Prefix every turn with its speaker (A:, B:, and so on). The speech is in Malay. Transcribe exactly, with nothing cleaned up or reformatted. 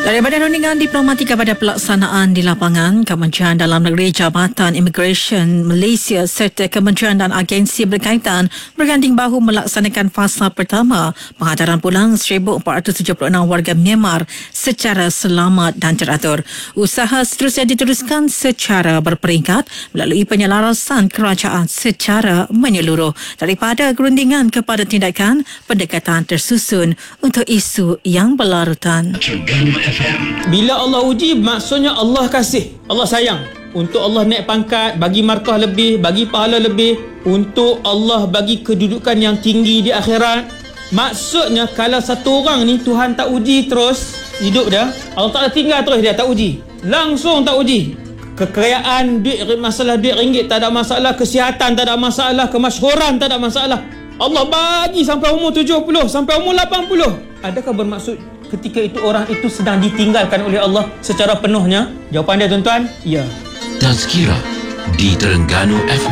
A: Daripada rundingan diplomatik kepada pelaksanaan di lapangan, Kementerian Dalam Negeri, Jabatan Imigresen Malaysia serta kementerian dan agensi berkaitan berganding bahu melaksanakan fasa pertama penghantaran pulang seribu empat ratus tujuh puluh enam warga Myanmar secara selamat dan teratur. Usaha seterusnya diteruskan secara berperingkat melalui penyelarasan kerajaan secara menyeluruh daripada gerundingan kepada tindakan pendekatan tersusun untuk isu yang berlarutan.
B: Bila Allah uji, maksudnya Allah kasih, Allah sayang. Untuk Allah naik pangkat, bagi markah lebih, bagi pahala lebih, untuk Allah bagi kedudukan yang tinggi di akhirat. Maksudnya kalau satu orang ni Tuhan tak uji terus hidup dia, Allah tak tinggal terus dia, tak uji, langsung tak uji. Kekayaan, duit, masalah duit ringgit tak ada masalah, kesihatan tak ada masalah, kemasyhuran tak ada masalah, Allah bagi sampai umur tujuh puluh, sampai umur lapan puluh. Adakah bermaksud ketika itu orang itu sedang ditinggalkan oleh Allah secara penuhnya? Jawapan dia, tuan-tuan, ya.
C: Tazkirah di Terengganu F M.